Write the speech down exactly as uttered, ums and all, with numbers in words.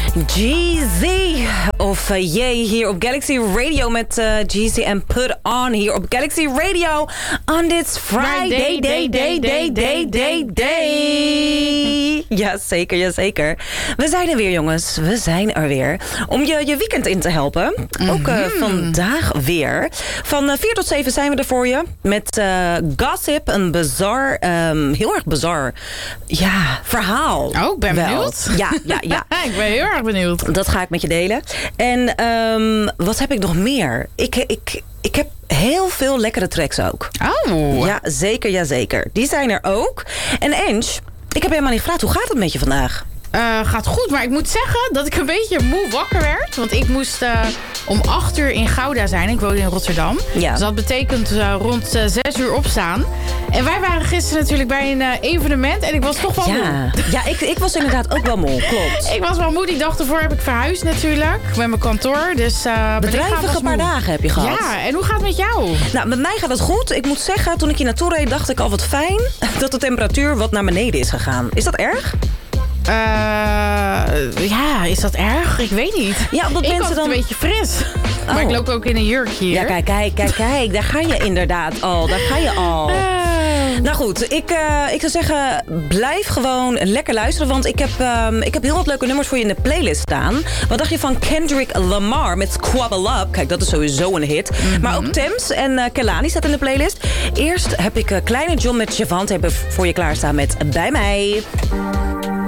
Jeezy of uh, Jay hier op Galaxy Radio met uh, Jeezy en Put On hier op Galaxy Radio on this Friday, day, day, day, day, day, day. Ja, zeker, ja, zeker. We zijn er weer, jongens. We zijn er weer. Om je je weekend in te helpen. Mm-hmm. Ook uh, vandaag weer. Van uh, vier tot zeven zijn we er voor je. Met uh, gossip, een bizar, um, heel erg bizar, ja, verhaal. Oh, ik ben wel. benieuwd. Ja, ja, ja. Ik ben heel erg benieuwd. Dat ga ik met je delen. En um, wat heb ik nog meer? Ik, ik, ik heb heel veel lekkere tracks ook. Oh. Ja, zeker, ja, zeker. Die zijn er ook. En Ange, ik heb helemaal niet gevraagd. Hoe gaat het met je vandaag? Uh, gaat goed, maar ik moet zeggen dat ik een beetje moe wakker werd. Want ik moest uh, om acht uur in Gouda zijn. Ik woon in Rotterdam. Ja. Dus dat betekent uh, rond uh, zes uur opstaan. En wij waren gisteren natuurlijk bij een uh, evenement. En ik was toch wel ja. moe. Ja, ik, ik was inderdaad ook wel moe. Klopt. Ik was wel moe. Die dag ervoor heb ik verhuisd natuurlijk. Met mijn kantoor. Dus, uh, bedrijvige paar dagen heb je gehad. Ja, en hoe gaat het met jou? Nou, met mij gaat het goed. Ik moet zeggen, toen ik hier naartoe reed, dacht ik al wat fijn dat de temperatuur wat naar beneden is gegaan. Is dat erg? Uh, ja, is dat erg? Ik weet niet. Ja, omdat ik mensen had het dan een beetje fris. Oh. Maar ik loop ook in een jurkje hier. Ja, kijk, kijk, kijk, kijk. Daar ga je inderdaad al. Daar ga je al. Uh. Nou goed, ik, uh, ik zou zeggen, blijf gewoon lekker luisteren. Want ik heb, um, ik heb heel wat leuke nummers voor je in de playlist staan. Wat dacht je van Kendrick Lamar met Squabble Up? Kijk, dat is sowieso een hit. Mm-hmm. Maar ook Thames en uh, Kelani staat in de playlist. Eerst heb ik uh, Kleine John met Javante voor je klaarstaan met Bij Mij.